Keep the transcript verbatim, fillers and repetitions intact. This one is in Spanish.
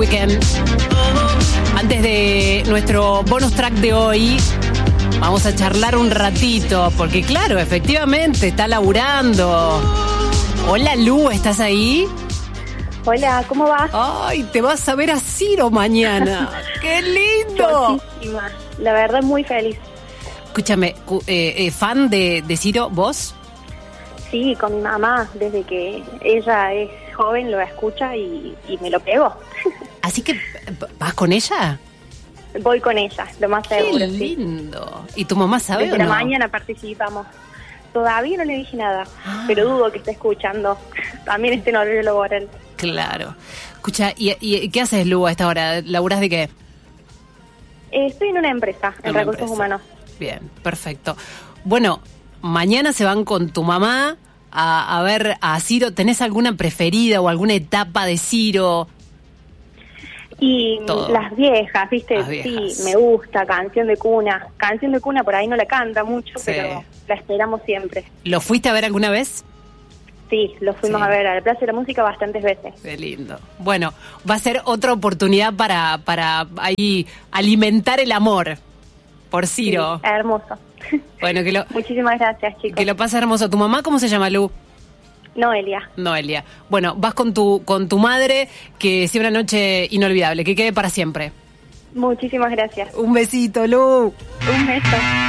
Weeknd. Antes de nuestro bonus track de hoy, vamos a charlar un ratito, porque claro, efectivamente, está laburando. Hola Lu, ¿estás ahí? Hola, ¿cómo vas? Ay, te vas a ver a Ciro mañana. ¡Qué lindo! Muchísima. La verdad, muy feliz. Escúchame, eh, eh, ¿fan de, de Ciro, vos? Sí, con mi mamá, desde que ella es joven lo escucha y, y me lo pego. Así que, ¿vas con ella? Voy con ella, lo más seguro. Qué lindo. Sí. ¿Y tu mamá sabe desde o no? la mañana participamos. Todavía no le dije nada, ah. pero dudo que esté escuchando. También este horario laboral. Claro. Escucha, ¿y, y qué haces, Lu, a esta hora? ¿Laburás de qué? Eh, estoy en una empresa, en, en recursos empresa. humanos. Bien, perfecto. Bueno, mañana se van con tu mamá a, a ver a Ciro. ¿Tenés alguna preferida o alguna etapa de Ciro? Y Todo. las viejas, ¿viste? Las viejas. Sí, me gusta, Canción de Cuna. Canción de Cuna por ahí no la canta mucho, sí. pero la esperamos siempre. ¿Lo fuiste a ver alguna vez? Sí, lo fuimos sí. a ver a la Plaza de la Música bastantes veces. Qué lindo. Bueno, va a ser otra oportunidad para, para ahí alimentar el amor por Ciro. Sí, hermoso. Bueno, que lo, Muchísimas gracias, chicos. Que lo pase hermoso. ¿Tu mamá cómo se llama, Lu? Noelia. Noelia. Bueno, vas con tu con tu madre, que sea una noche inolvidable, que quede para siempre. Muchísimas gracias. Un besito, Lu. Un beso.